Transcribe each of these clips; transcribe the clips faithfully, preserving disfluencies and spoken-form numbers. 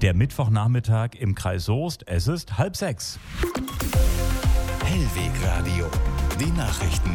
Der Mittwochnachmittag im Kreis Soest. Es ist halb sechs. Hellweg Radio. Die Nachrichten.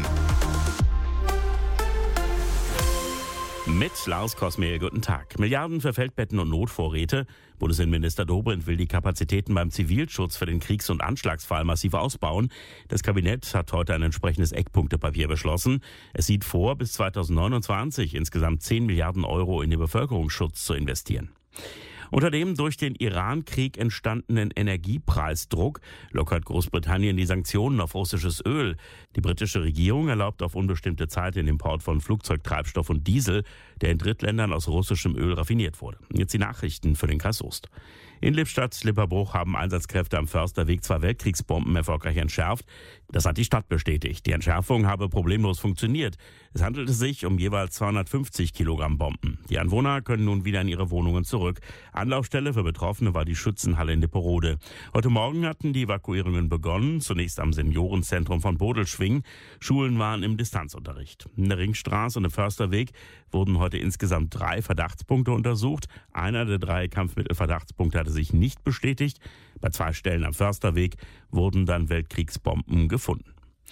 Mit Lars Kosmehl, guten Tag. Milliarden für Feldbetten und Notvorräte. Bundesinnenminister Dobrindt will die Kapazitäten beim Zivilschutz für den Kriegs- und Anschlagsfall massiv ausbauen. Das Kabinett hat heute ein entsprechendes Eckpunktepapier beschlossen. Es sieht vor, bis zweitausendneunundzwanzig insgesamt zehn Milliarden Euro in den Bevölkerungsschutz zu investieren. Unter dem durch den Iran-Krieg entstandenen Energiepreisdruck lockert Großbritannien die Sanktionen auf russisches Öl. Die britische Regierung erlaubt auf unbestimmte Zeit den Import von Flugzeugtreibstoff und Diesel, der in Drittländern aus russischem Öl raffiniert wurde. Jetzt die Nachrichten für den Kreis Soest. In Lippstadt-Lipperbruch haben Einsatzkräfte am Försterweg zwei Weltkriegsbomben erfolgreich entschärft. Das hat die Stadt bestätigt. Die Entschärfung habe problemlos funktioniert. Es handelte sich um jeweils zweihundertfünfzig Kilogramm Bomben. Die Anwohner können nun wieder in ihre Wohnungen zurück. Anlaufstelle für Betroffene war die Schützenhalle in Lipperode. Heute Morgen hatten die Evakuierungen begonnen, zunächst am Seniorenzentrum von Bodelschwing. Schulen waren im Distanzunterricht. In der Ringstraße und im Försterweg wurden heute insgesamt drei Verdachtspunkte untersucht. Einer der drei Kampfmittelverdachtspunkte hatte sich nicht bestätigt. Bei zwei Stellen am Försterweg wurden dann Weltkriegsbomben gefunden.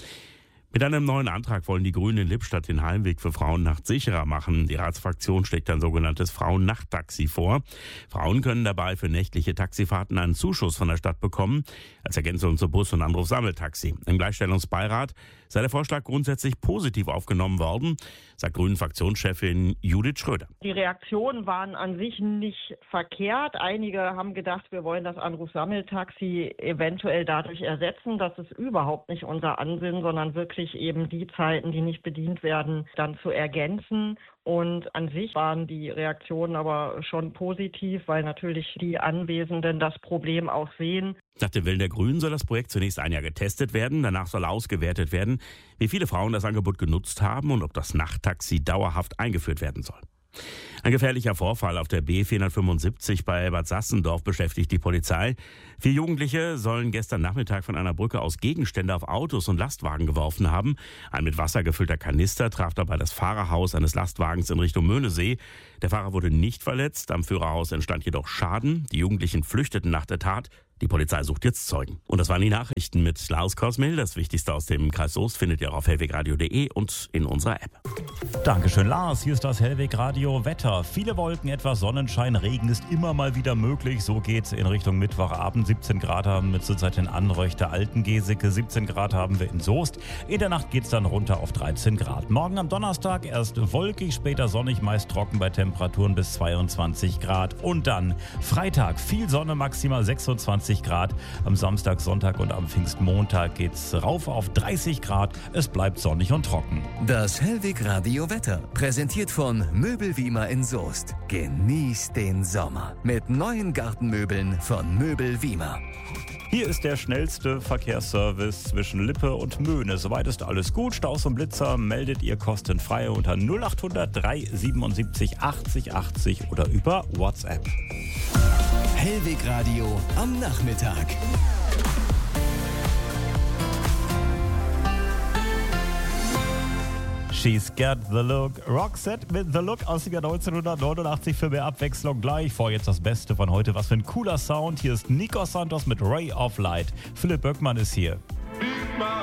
Mit einem neuen Antrag wollen die Grünen in Lippstadt den Heimweg für Frauennacht sicherer machen. Die Ratsfraktion schlägt ein sogenanntes Frauennachttaxi vor. Frauen können dabei für nächtliche Taxifahrten einen Zuschuss von der Stadt bekommen, als Ergänzung zu Bus- und Anrufsammeltaxi. Im Gleichstellungsbeirat sei der Vorschlag grundsätzlich positiv aufgenommen worden, sagt Grünen-Fraktionschefin Judith Schröder. Die Reaktionen waren an sich nicht verkehrt. Einige haben gedacht, wir wollen das Anrufsammeltaxi eventuell dadurch ersetzen. Das ist überhaupt nicht unser Ansinnen, sondern wirklich eben die Zeiten, die nicht bedient werden, dann zu ergänzen. Und an sich waren die Reaktionen aber schon positiv, weil natürlich die Anwesenden das Problem auch sehen. Nach dem Willen der Grünen soll das Projekt zunächst ein Jahr getestet werden. Danach soll ausgewertet werden, wie viele Frauen das Angebot genutzt haben und ob das Nachttaxi dauerhaft eingeführt werden soll. Ein gefährlicher Vorfall auf der B vierhundertfünfundsiebzig bei Bad Sassendorf beschäftigt die Polizei. Vier Jugendliche sollen gestern Nachmittag von einer Brücke aus Gegenstände auf Autos und Lastwagen geworfen haben. Ein mit Wasser gefüllter Kanister traf dabei das Fahrerhaus eines Lastwagens in Richtung Möhnesee. Der Fahrer wurde nicht verletzt, am Führerhaus entstand jedoch Schaden. Die Jugendlichen flüchteten nach der Tat. Die Polizei sucht jetzt Zeugen. Und das waren die Nachrichten mit Lars Kosmehl. Das Wichtigste aus dem Kreis Soest findet ihr auch auf hellwegradio punkt de und in unserer App. Dankeschön, Lars. Hier ist das Hellweg Radio Wetter. Viele Wolken, etwas Sonnenschein, Regen ist immer mal wieder möglich. So geht's in Richtung Mittwochabend. siebzehn Grad haben wir zurzeit in Anreuchte Altengeseke. siebzehn Grad haben wir in Soest. In der Nacht geht's dann runter auf dreizehn Grad. Morgen am Donnerstag erst wolkig, später sonnig, meist trocken bei Temperaturen bis zweiundzwanzig Grad. Und dann Freitag viel Sonne, maximal sechsundzwanzig Grad. Am Samstag, Sonntag und am Pfingstmontag geht's rauf auf dreißig Grad. Es bleibt sonnig und trocken. Das Hellweg Radio Wetter, präsentiert von Möbel Wiemer in Soest. Genießt den Sommer mit neuen Gartenmöbeln von Möbel Wiemer. Hier ist der schnellste Verkehrsservice zwischen Lippe und Möhne. Soweit ist alles gut. Staus und Blitzer meldet ihr kostenfrei unter null acht hundert drei siebenundsiebzig achtzig achtzig oder über WhatsApp. Hellweg Radio am Nachmittag. She's got the look. Roxette mit The Look aus dem Jahr neunzehnhundertneunundachtzig für mehr Abwechslung gleich. Vor jetzt das Beste von heute. Was für ein cooler Sound. Hier ist Nico Santos mit Ray of Light. Philipp Böckmann ist hier. Beat my